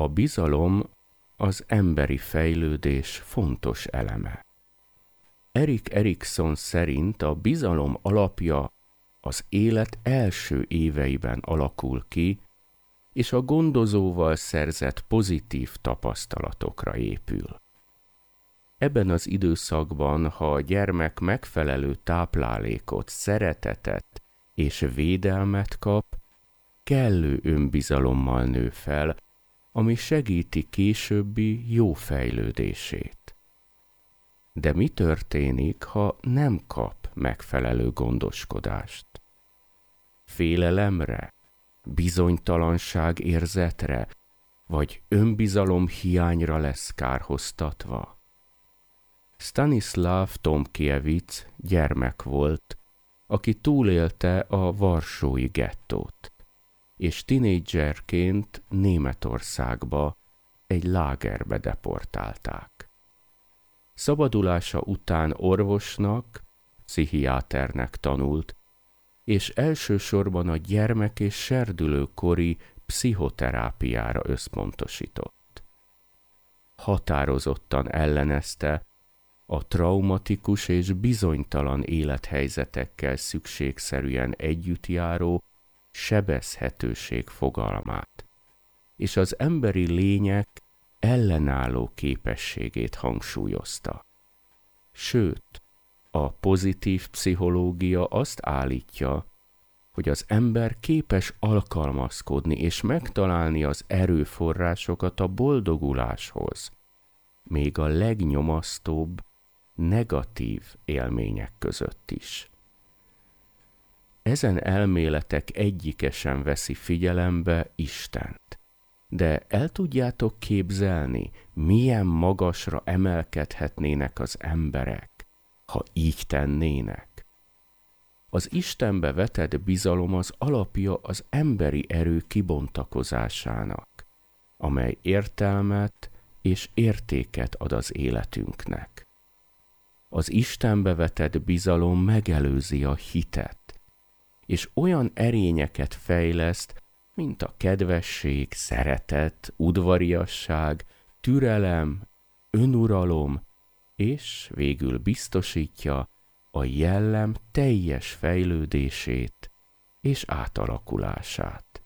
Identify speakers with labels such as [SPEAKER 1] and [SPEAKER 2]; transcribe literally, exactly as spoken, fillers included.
[SPEAKER 1] A bizalom az emberi fejlődés fontos eleme. Erik Erikson szerint a bizalom alapja az élet első éveiben alakul ki, és a gondozóval szerzett pozitív tapasztalatokra épül. Ebben az időszakban, ha a gyermek megfelelő táplálékot, szeretetet és védelmet kap, kellő önbizalommal nő fel, ami segíti későbbi jó fejlődését. De mi történik, ha nem kap megfelelő gondoskodást? Félelemre, bizonytalanság érzetre, vagy önbizalom hiányra lesz kárhoztatva? Stanislav Tomkiewicz gyermek volt, aki túlélte a varsói gettót, és tinédzserként Németországba, egy lágerbe deportálták. Szabadulása után orvosnak, pszichiáternek tanult, és elsősorban a gyermek- és serdülőkori pszichoterápiára összpontosított. Határozottan ellenezte a traumatikus és bizonytalan élethelyzetekkel szükségszerűen együtt járó sebezhetőség fogalmát, és az emberi lények ellenálló képességét hangsúlyozta. Sőt, a pozitív pszichológia azt állítja, hogy az ember képes alkalmazkodni és megtalálni az erőforrásokat a boldoguláshoz, még a legnyomasztóbb, negatív élmények között is. Ezen elméletek egyike sem veszi figyelembe Istent. De el tudjátok képzelni, milyen magasra emelkedhetnének az emberek, ha így tennének? Az Istenbe vetett bizalom az alapja az emberi erő kibontakozásának, amely értelmet és értéket ad az életünknek. Az Istenbe vetett bizalom megelőzi a hitet, és olyan erényeket fejleszt, mint a kedvesség, szeretet, udvariasság, türelem, önuralom, és végül biztosítja a jellem teljes fejlődését és átalakulását.